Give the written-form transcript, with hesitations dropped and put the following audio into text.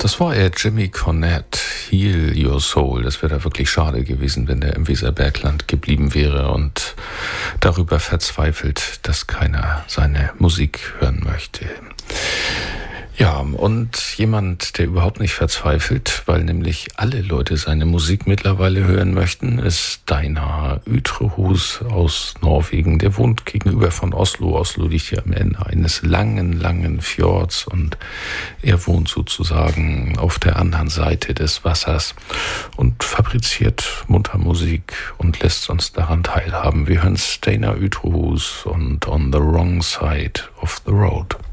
Das war er, Jimmy Cornette, Heal Your Soul. Das wäre da wirklich schade gewesen, wenn der im Weserbergland geblieben wäre und darüber verzweifelt, dass keiner seine Musik hören möchte. Ja, und jemand, der überhaupt nicht verzweifelt, weil nämlich alle Leute seine Musik mittlerweile hören möchten, ist Steinar Ytrehus aus Norwegen. Der wohnt gegenüber von Oslo. Oslo liegt ja am Ende eines langen, langen Fjords und er wohnt sozusagen auf der anderen Seite des Wassers und fabriziert munter Musik und lässt uns daran teilhaben. Wir hören Steinar Ytrehus und On the Wrong Side of the Road.